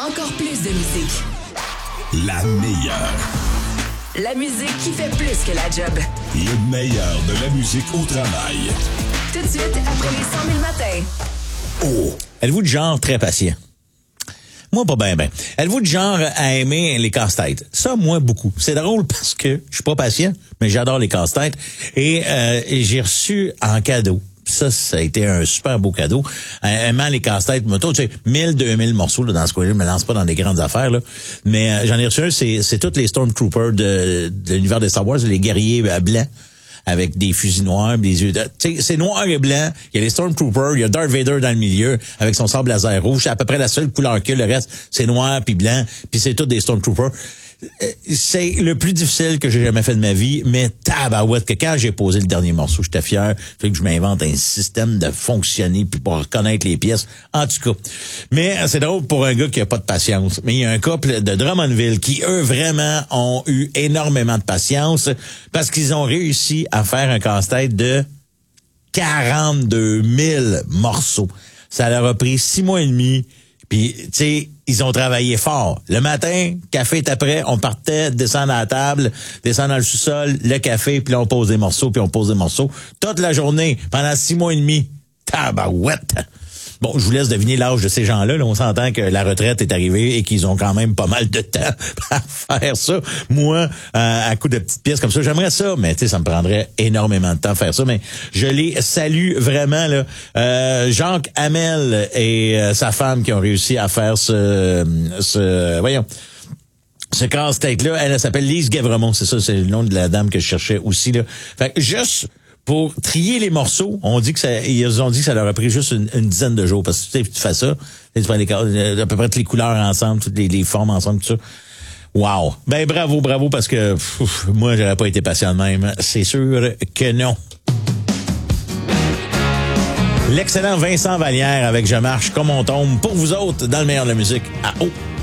Encore plus de musique. La meilleure. La musique qui fait plus que la job. Le meilleur de la musique au travail. Tout de suite, après les 100 000 matins. Oh! Êtes-vous du genre très patient? Moi, pas bien, ben. Êtes-vous du genre à aimer les casse-têtes? Ça, moi, beaucoup. C'est drôle parce que je suis pas patient, mais j'adore les casse-têtes. Et j'ai reçu en cadeau. Ça a été un super beau cadeau. Aimant les casse-têtes, moto, tu sais, 1000, 2000 morceaux là, dans ce coin-là. Je me lance pas dans des grandes affaires, là. Mais j'en ai reçu un, c'est tous les Stormtroopers de l'univers de Star Wars, les guerriers blancs, avec des fusils noirs, des yeux... Tu sais, c'est noir et blanc. Il y a les Stormtroopers, il y a Darth Vader dans le milieu, avec son sabre laser rouge. C'est à peu près la seule couleur que le reste, c'est noir puis blanc, puis c'est tous des Stormtroopers. C'est le plus difficile que j'ai jamais fait de ma vie, mais tabarouette que quand j'ai posé le dernier morceau, j'étais fier. Fait que je m'invente un système de fonctionner puis pour reconnaître les pièces. En tout cas. Mais c'est drôle pour un gars qui a pas de patience. Mais il y a un couple de Drummondville qui, eux, vraiment ont eu énormément de patience parce qu'ils ont réussi à faire un casse-tête de 42 000 morceaux. Ça leur a pris 6 mois et demi. Puis, tu sais, ils ont travaillé fort. Le matin, café est après, on partait, descendre à la table, descendre dans le sous-sol, le café, puis là, on pose des morceaux, puis on pose des morceaux. Toute la journée, pendant 6 mois et demi. Tabarouette! Bon, je vous laisse deviner l'âge de ces gens-là. Là, on s'entend que la retraite est arrivée et qu'ils ont quand même pas mal de temps à faire ça. Moi, à coup de petites pièces comme ça, j'aimerais ça, mais tu sais, ça me prendrait énormément de temps à faire ça. Mais je les salue vraiment, là. Jacques Hamel et sa femme qui ont réussi à faire ce casse-tête-là. Elle s'appelle Lise Guévremont. C'est ça, c'est le nom de la dame que je cherchais aussi, là. Fait que juste pour trier les morceaux, ils ont dit que ça leur a pris juste une dizaine de jours. Parce que tu fais ça, tu prends à peu près toutes les couleurs ensemble, toutes les formes ensemble, tout ça. Wow! Ben bravo, parce que moi, j'aurais pas été patient de même. C'est sûr que non. L'excellent Vincent Vallière avec Je marche comme on tombe pour vous autres dans le meilleur de la musique à haut.